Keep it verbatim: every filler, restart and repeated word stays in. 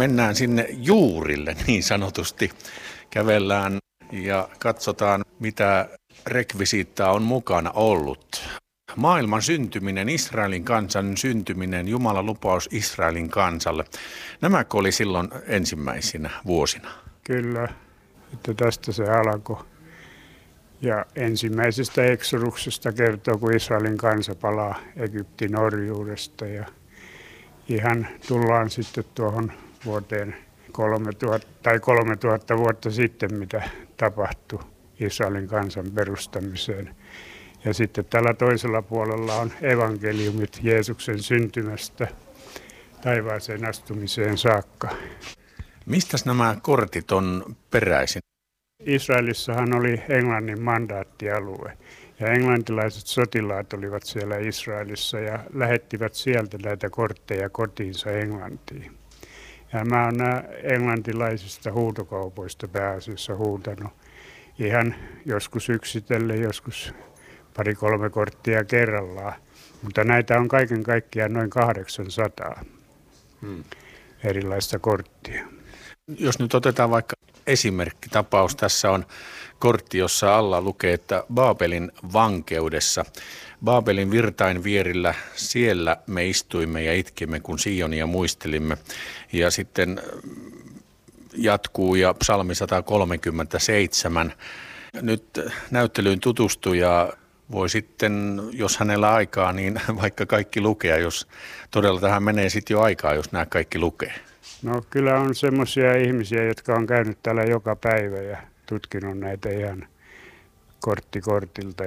Mennään sinne juurille niin sanotusti. Kävellään ja katsotaan, mitä rekvisiittaa on mukana ollut. Maailman syntyminen, Israelin kansan syntyminen, Jumalan lupaus Israelin kansalle. Nämäkö oli silloin ensimmäisinä vuosina? Kyllä, että tästä se alkoi. Ja ensimmäisestä eksoduksesta kertoo, kun Israelin kansa palaa Egyptin orjuudesta. Ja ihan tullaan sitten tuohon vuoteen kolmetuhatta, tai kolmetuhatta vuotta sitten, mitä tapahtui Israelin kansan perustamiseen. Ja sitten tällä toisella puolella on evankeliumit Jeesuksen syntymästä taivaaseen astumiseen saakka. Mistäs nämä kortit on peräisin? Israelissahan oli Englannin mandaattialue ja englantilaiset sotilaat olivat siellä Israelissa ja lähettivät sieltä näitä kortteja kotiinsa Englantiin. Ja mä oon nämä englantilaisista huutokaupoista pääasiassa huutanut ihan joskus yksitellen, joskus pari-kolme korttia kerrallaan. Mutta näitä on kaiken kaikkiaan noin kahdeksansataa hmm. erilaista korttia. Jos nyt otetaan vaikka esimerkkitapaus, tässä on kortti, jossa alla lukee, että Baabelin vankeudessa, Baabelin virtain vierillä, siellä me istuimme ja itkimme, kun Sionia muistelimme. Ja sitten jatkuu ja psalmi sata kolmekymmentäseitsemän. Nyt näyttelyyn tutustuja voi sitten, jos hänellä aikaa, niin vaikka kaikki lukea, jos todella tähän menee sitten jo aikaa, jos nämä kaikki lukee. No kyllä on semmoisia ihmisiä, jotka on käynyt täällä joka päivä ja tutkinut näitä ihan kortti kortilta.